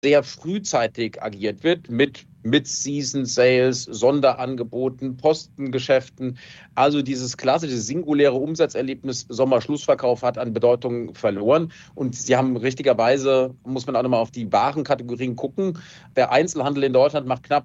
sehr frühzeitig agiert wird mit Mid-Season-Sales, Sonderangeboten, Postengeschäften. Also dieses klassische singuläre Umsatzerlebnis Sommerschlussverkauf hat an Bedeutung verloren. Und Sie haben richtigerweise, muss man auch nochmal auf die Warenkategorien gucken. Der Einzelhandel in Deutschland macht knapp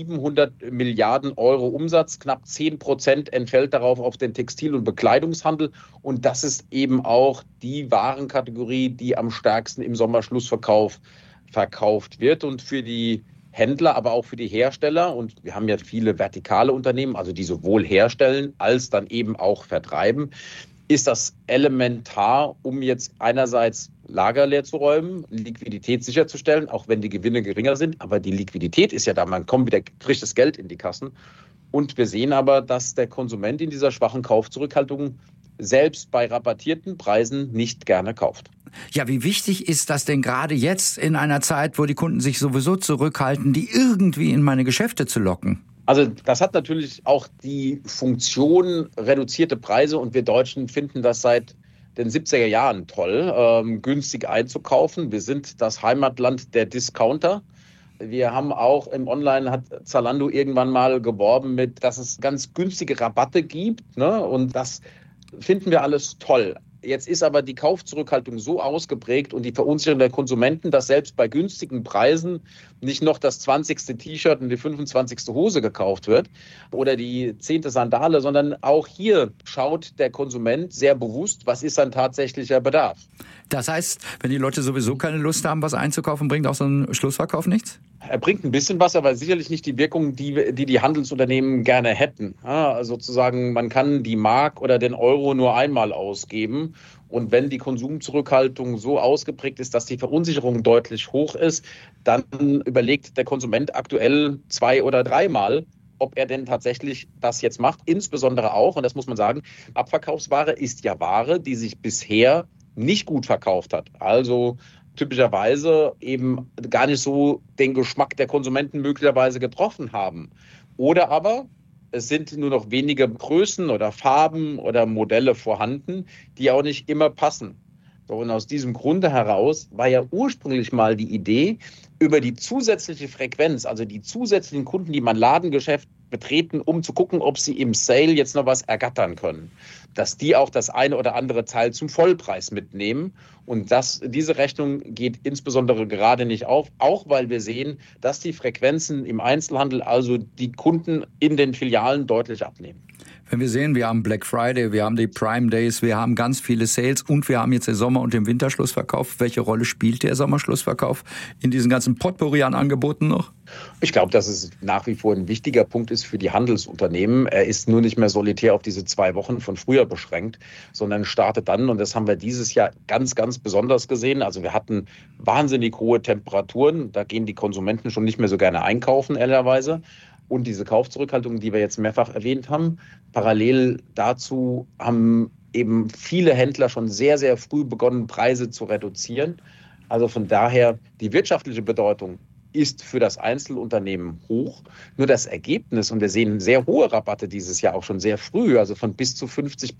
700 Milliarden Euro Umsatz. Knapp 10% entfällt darauf auf den Textil- und Bekleidungshandel. Und das ist eben auch die Warenkategorie, die am stärksten im Sommerschlussverkauf verkauft wird. Und für die Händler, aber auch für die Hersteller, und wir haben ja viele vertikale Unternehmen, also die sowohl herstellen als dann eben auch vertreiben, ist das elementar, um jetzt einerseits Lager leer zu räumen, Liquidität sicherzustellen, auch wenn die Gewinne geringer sind, aber die Liquidität ist ja da, man kommt wieder frisches Geld in die Kassen. Und wir sehen aber, dass der Konsument in dieser schwachen Kaufzurückhaltung selbst bei rabattierten Preisen nicht gerne kauft. Ja, wie wichtig ist das denn gerade jetzt in einer Zeit, wo die Kunden sich sowieso zurückhalten, die irgendwie in meine Geschäfte zu locken? Also das hat natürlich auch die Funktion reduzierte Preise und wir Deutschen finden das seit den 70er Jahren toll, günstig einzukaufen. Wir sind das Heimatland der Discounter. Wir haben auch im Online, hat Zalando irgendwann mal geworben mit, dass es ganz günstige Rabatte gibt, ne? Und das finden wir alles toll. Jetzt ist aber die Kaufzurückhaltung so ausgeprägt und die Verunsicherung der Konsumenten, dass selbst bei günstigen Preisen nicht noch das 20. T-Shirt und die 25. Hose gekauft wird oder die 10. Sandale, sondern auch hier schaut der Konsument sehr bewusst, was ist sein tatsächlicher Bedarf. Das heißt, wenn die Leute sowieso keine Lust haben, was einzukaufen, bringt auch so ein Schlussverkauf nichts? Er bringt ein bisschen was, aber sicherlich nicht die Wirkung, die Handelsunternehmen gerne hätten. Also sozusagen, man kann die Mark oder den Euro nur einmal ausgeben. Und wenn die Konsumzurückhaltung so ausgeprägt ist, dass die Verunsicherung deutlich hoch ist, dann überlegt der Konsument aktuell 2- oder 3-mal, ob er denn tatsächlich das jetzt macht. Insbesondere auch, und das muss man sagen, Abverkaufsware ist ja Ware, die sich bisher nicht gut verkauft hat. Also typischerweise eben gar nicht so den Geschmack der Konsumenten möglicherweise getroffen haben. Oder aber es sind nur noch wenige Größen oder Farben oder Modelle vorhanden, die auch nicht immer passen. So, und aus diesem Grunde heraus war ja ursprünglich mal die Idee, über die zusätzliche Frequenz, also die zusätzlichen Kunden, die mein Ladengeschäft betreten, um zu gucken, ob sie im Sale jetzt noch was ergattern können, dass die auch das eine oder andere Teil zum Vollpreis mitnehmen. Und diese Rechnung geht insbesondere gerade nicht auf, auch weil wir sehen, dass die Frequenzen im Einzelhandel, also die Kunden in den Filialen, deutlich abnehmen. Wenn wir sehen, wir haben Black Friday, wir haben die Prime Days, wir haben ganz viele Sales und wir haben jetzt den Sommer- und den Winterschlussverkauf. Welche Rolle spielt der Sommerschlussverkauf in diesen ganzen Potpourri an Angeboten noch? Ich glaube, dass es nach wie vor ein wichtiger Punkt ist für die Handelsunternehmen. Er ist nur nicht mehr solitär auf diese 2 Wochen von früher beschränkt, sondern startet dann, und das haben wir dieses Jahr ganz, ganz besonders gesehen. Also wir hatten wahnsinnig hohe Temperaturen. Da gehen die Konsumenten schon nicht mehr so gerne einkaufen, ehrlicherweise. Und diese Kaufzurückhaltung, die wir jetzt mehrfach erwähnt haben, parallel dazu haben eben viele Händler schon sehr, sehr früh begonnen, Preise zu reduzieren. Also von daher, die wirtschaftliche Bedeutung ist für das Einzelunternehmen hoch. Nur das Ergebnis, und wir sehen sehr hohe Rabatte dieses Jahr auch schon sehr früh, also von bis zu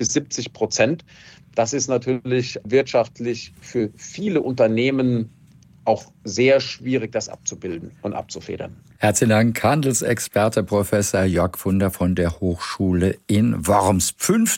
50-70%, das ist natürlich wirtschaftlich für viele Unternehmen auch sehr schwierig, das abzubilden und abzufedern. Herzlichen Dank, Handelsexperte Professor Jörg Funder von der Hochschule in Worms.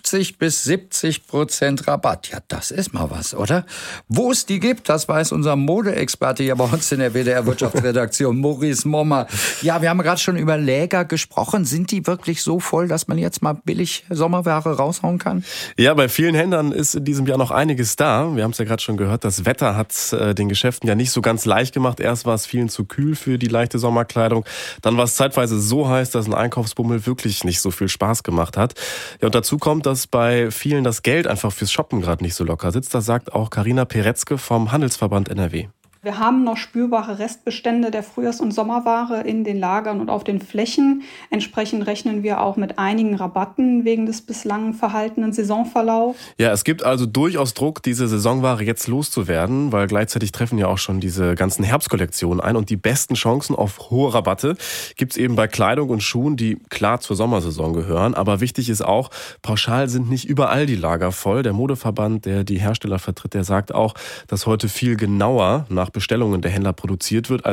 50-70% Rabatt. Ja, das ist mal was, oder? Wo es die gibt, das weiß unser Modeexperte hier bei uns in der WDR-Wirtschaftsredaktion, Maurice Mommer. Ja, wir haben gerade schon über Läger gesprochen. Sind die wirklich so voll, dass man jetzt mal billig Sommerware raushauen kann? Ja, bei vielen Händlern ist in diesem Jahr noch einiges da. Wir haben es ja gerade schon gehört, das Wetter hat den Geschäften ja nicht so ganz leicht gemacht. Erst war es vielen zu kühl für die leichte Sommerkleidung. Dann war es zeitweise so heiß, dass ein Einkaufsbummel wirklich nicht so viel Spaß gemacht hat. Ja, und dazu kommt, dass bei vielen das Geld einfach fürs Shoppen gerade nicht so locker sitzt. Das sagt auch Carina Peretzke vom Handelsverband NRW. Wir haben noch spürbare Restbestände der Frühjahrs- und Sommerware in den Lagern und auf den Flächen. Entsprechend rechnen wir auch mit einigen Rabatten wegen des bislang verhaltenen Saisonverlaufs. Ja, es gibt also durchaus Druck, diese Saisonware jetzt loszuwerden, weil gleichzeitig treffen ja auch schon diese ganzen Herbstkollektionen ein. Und die besten Chancen auf hohe Rabatte gibt's eben bei Kleidung und Schuhen, die klar zur Sommersaison gehören. Aber wichtig ist auch, pauschal sind nicht überall die Lager voll. Der Modeverband, der die Hersteller vertritt, der sagt auch, dass heute viel genauer nach Bestellungen der Händler produziert wird.